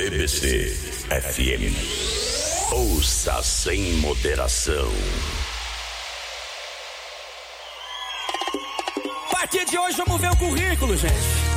BBC FM. Ouça sem moderação. A partir de hoje vamos ver o currículo, gente.